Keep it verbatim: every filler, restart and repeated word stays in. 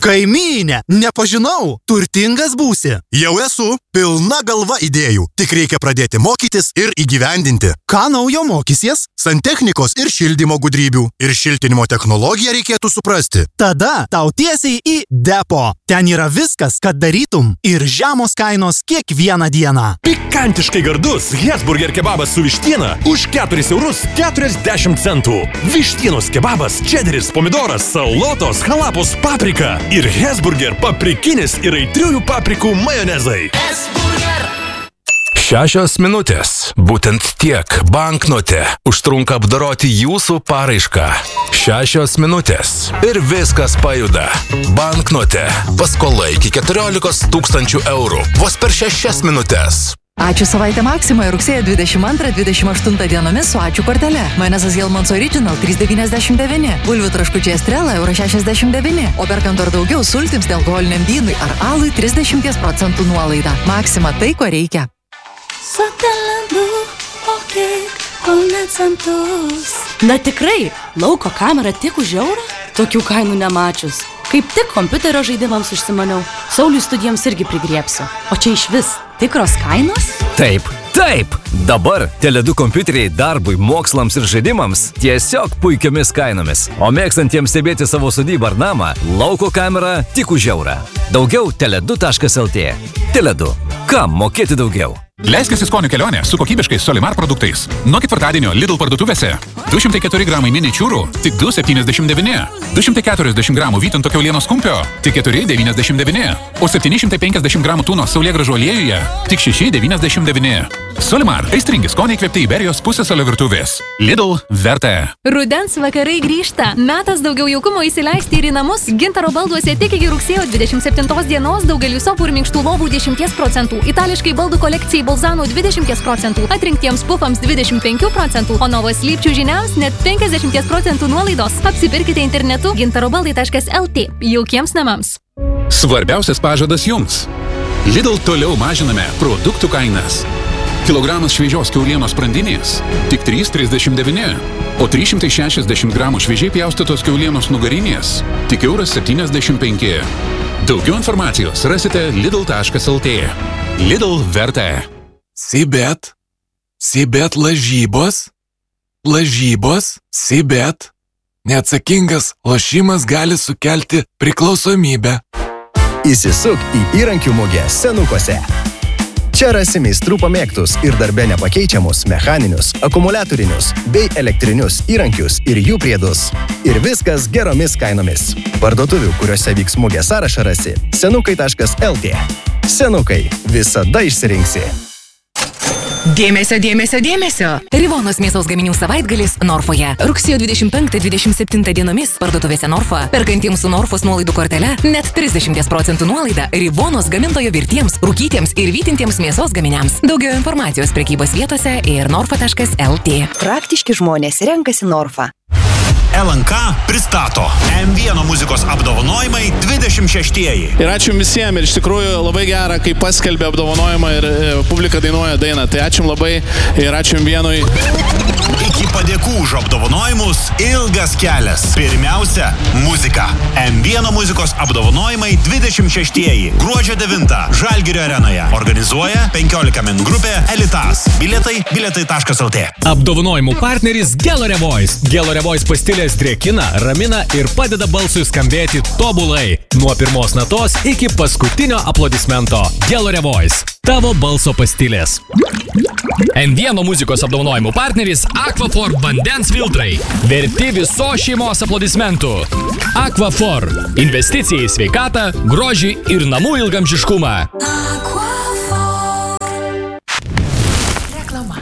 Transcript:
Kaimynė, nepažinau, turtingas būsi. Jau esu, pilna galva idėjų, tik reikia pradėti mokytis ir įgyvendinti. Ką naujo mokysies? Santechnikos ir šildymo gudrybių. Ir šiltinimo technologiją reikėtų suprasti. Tada tau tiesiai į depo. Ten yra viskas, kad darytum ir žemos kainos kiekvieną dieną. Pikantiškai gardus Hesburger kebabas su vištiena už keturis eurus keturiasdešimt centų. Vištienos kebabas, čederis, pomidoras, salotos, halapos, paprika ir Hesburger paprikinis ir aitriųjų paprikų majonezai. Šešios minutės. Būtent tiek banknote užtrunka apdoroti jūsų paraišką. Šešios minutės. Ir viskas pajuda. Banknote. Paskola iki keturiolikos tūkstančių eurų. Vos per šešias minutės. Ačiū savaitę Maxima rugsėjo dvidešimt antrą dvidešimt aštuntą dienomis su ačiū kortele. Majonezas Hellmann's Original trys devyniasdešimt devyni. Bulvių traškučiai Estrela euro šešiasdešimt devyni. O perkant ar daugiau sultims nealkoholiniam vynui ar alui trisdešimt procentų nuolaida. Maxima tai, ko reikia. Na tikrai, lauko kamera tik už eurą? Tokių kainų nemačius. Kaip tik kompiuterio žaidimams užsimaniau. Sauliui studijoms irgi prigriepsiu. O čia iš vis tikros kainos? Taip, taip. Dabar Tele du kompiuteriai darbui, mokslams ir žaidimams tiesiog puikiomis kainomis. O mėgstantiems stebėti savo sodybą ar namą, lauko kamera tik už eurą. Daugiau tele du taškas lt. Tele du. Kam mokėti daugiau? Leiskis į skonių kelionę su kokybiškais Solimar produktais. Nuo ketvirtadienio Lidl parduotuvėse. du šimtai keturi gramai miničiūrų, tik du septyniasdešimt devyni. du šimtai keturiasdešimt gramų vytinto kiaulienos kumpio, tik keturi devyniasdešimt devyni. O septyni šimtai penkiasdešimt gramų tūnos saulėgrąžų aliejuje, tik šeši devyniasdešimt devyni. Solimar, aistringi skoniai įkvėpti Iberijos pusiasalio virtuvės. Lidl verta. Rudens vakarai grįžta. Metas daugiau jaukumo įsileisti ir į namus. Gintaro balduose tik iki rugsėjo dvidešimt septintos dienos daugeliu sofų ir minkštų lovų dešimt procentų. Itališkai baldų kolekcijai Bolzano dvidešimt procentų. Atrinktiems pufams dvidešimt penki procentų. O Novos Lypčių žiniams net penkiasdešimt procentų nuolaidos. Apsipirkite internetu gintarobaldai taškas lt. Jaukiems namams. Svarbiausias pažadas jums. Lidl toliau mažiname produktų kainas. Kilogramas šviežios kiaulienos sprandinės tik trys trisdešimt devyni, o trys šimtai šešiasdešimt gramų šviežiai pjaustytos kiaulienos nugarinės tik euras septyniasdešimt penki. Daugiau informacijos rasite lidl taškas lt. Lidl verta. Sibet. Sibet lažybos. Lažybos. Sibet. Neatsakingas lošimas gali sukelti priklausomybę. Įsisuk į įrankių mugę Senukose. Čia rasi meistrų pamėgtus ir darbe nepakeičiamus mechaninius, akumuliatorinius bei elektrinius įrankius ir jų priedus. Ir viskas geromis kainomis. Parduotuvių, kuriuose vyks mugė sąrašą rasi senukai taškas lt. Senukai. Visada išsirinksi. Dėmesio, dėmesio, dėmesio! Rivonos mėsos gaminių savaitgalis Norfoje. Rugsėjo dvidešimt penktą dvidešimt septintą dienomis parduotuvėse Norfa. Perkantiems su Norfos nuolaidų kortele net trisdešimt procentų nuolaida Rivonos gamintojo virtiems, rūkytiems ir vytintiems mėsos gaminiams. Daugiau informacijos prekybos vietose ir norfa taškas lt. Praktiški žmonės renkasi Norfa. L N K pristato M vienas muzikos apdovanojimai dvidešimt šeštieji. Ir ačiū visiems, ir iš tikrųjų labai gera, kai paskelbė apdovanojimą ir publika dainuoja dainą. Tai ačiū labai ir ačiū M vienui. Iki padėkų už apdovanojimus ilgas kelias. Pirmiausia, muzika. M vienas muzikos apdovanojimai dvidešimt šeštieji. Gruodžio devintą Žalgirio arenoje. Organizuoja penkiolika min grupė Elitas. Bilietai bilietai taškas lt. Apdovanojimų partneris Gelore Voice. Gelore Voice pastilės drėkina, ramina ir padeda balsui skambėti tobulai. Nuo pirmos natos iki paskutinio aplodismento. Gelore Voice. Tavo balso pastilės. M vienas muzikos apdovanojimų partneris Aquafor vandens filtrai. Verti visos šeimos aplodismentų. Aquafor. Investicija į sveikatą, grožį ir namų ilgamžiškumą.